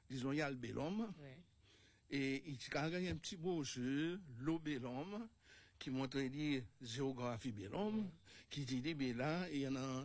disons, il y a le Bellum. Ouais. Et il y a un petit brochure, le Bellum, qui montre la géographie Bellum, qui dit, ben là, il y en a un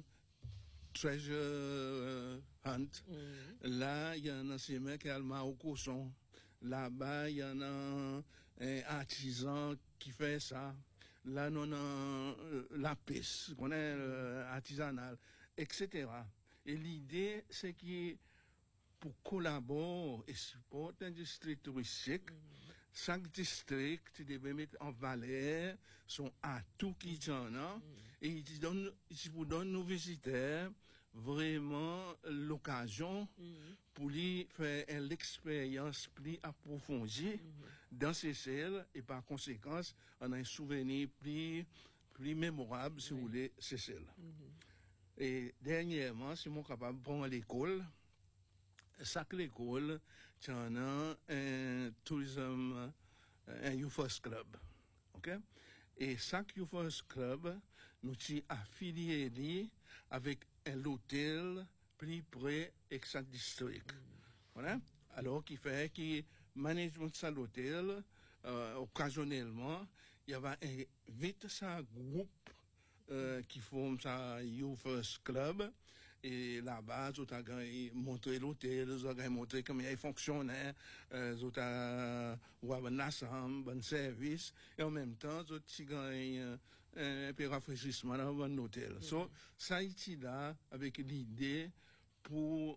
treasure hunt. Là, il y a un ancien mec qui a le au cochon. Là-bas, il y en a un artisan qui fait ça. Là, on a la piste, qu'on est artisanale, etc. Et l'idée, c'est que pour collaborer et supporter un district touristique, chaque district devait mettre en valeur son atout qui en a, et il vous donne nos visiteurs vraiment l'occasion pour lui faire l'expérience plus approfondie dans ces salles, et par conséquent, on a un souvenir plus mémorable, si vous voulez, ces salles. Et dernièrement, si on est capable de prendre l'école, chaque école, tu en as un tourisme, un Youth First Club. OK? Et chaque Youth First Club, nous sommes affiliés avec un hôtel plus près de chaque district. Voilà? Alors, qui fait que management de l'hôtel, occasionnellement, il y avait vite un groupe qui forme ça Youth First Club, et là-bas, ils ont montré l'hôtel, ils ont montré comment il fonctionnait, ils ont ensemble, un service, et en même temps, ils ont un peu rafraîchissement dans l'hôtel. So, ça a été là avec l'idée pour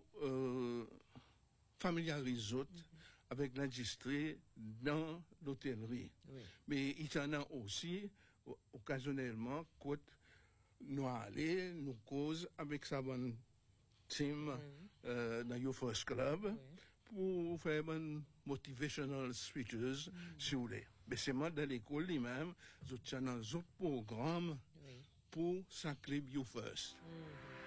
familiariser avec l'industrie dans l'hôtellerie. Oui. Mais il y en a aussi, occasionnellement, quand nous allons, nous cause avec sa bonne team dans Youth First Club pour faire un motivational speeches, si vous voulez. Mais c'est moi dans l'école lui-même, je tiens un autre programme pour sa club Youth First.